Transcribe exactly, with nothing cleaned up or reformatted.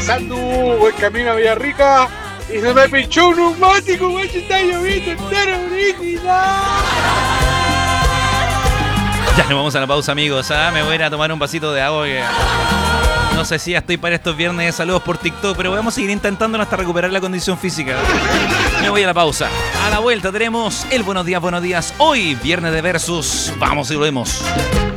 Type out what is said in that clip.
Pasando voy camino a Villarrica y se me pinchó un neumático, güey, está lloviendo entero, brígida. Ya nos vamos a la pausa, amigos. ¿Ah? Me voy a ir a tomar un vasito de agua. Que... No sé si ya estoy para estos viernes de saludos por TikTok, pero vamos a seguir intentándolo hasta recuperar la condición física. Me voy a la pausa. A la vuelta tenemos el Buenos Días, Buenos Días. Hoy, viernes de Versus. Vamos y lo vemos.